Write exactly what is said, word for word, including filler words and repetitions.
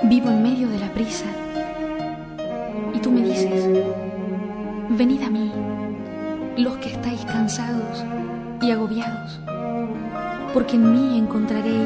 Vivo en medio de la prisa y tú me dices: venid a mí, los que estáis cansados y agobiados, porque en mí encontraréis